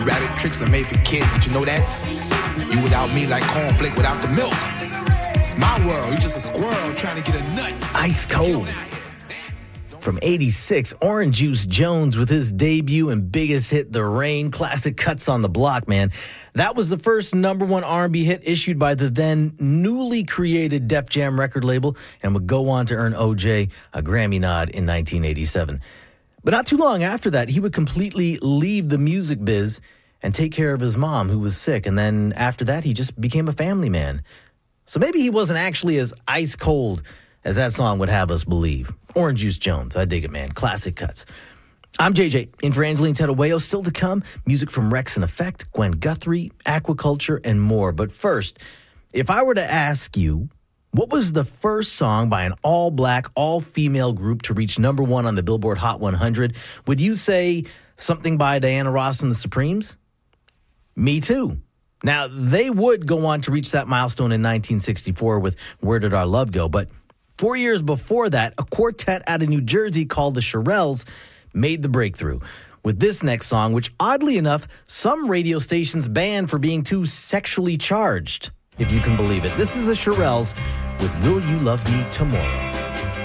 Rabbit tricks are made for kids. Did you know that? You without me like cornflake without the milk. It's my world. You just a squirrel trying to get a nut. Ice Cold. From 86, Orange Juice Jones with his debut and biggest hit, The Rain. Classic cuts on the block, man. That was the first number one R&B hit issued by the then newly created Def Jam record label and would go on to earn OJ a Grammy nod in 1987. But not too long after that, he would completely leave the music biz and take care of his mom, who was sick. And then after that, he just became a family man. So maybe he wasn't actually as ice cold as that song would have us believe. Orange Juice Jones, I dig it, man. Classic cuts. I'm JJ, in for Angeline Tedawayo. Still to come, music from Rex and Effect, Gwen Guthrie, Aquaculture, and more. But first, if I were to ask you, what was the first song by an all-black, all-female group to reach number one on the Billboard Hot 100, would you say something by Diana Ross and the Supremes? Me too. Now, they would go on to reach that milestone in 1964 with Where Did Our Love Go? But 4 years before that, a quartet out of New Jersey called the Shirelles made the breakthrough with this next song, which oddly enough, some radio stations banned for being too sexually charged, if you can believe it. This is the Shirelles with Will You Love Me Tomorrow?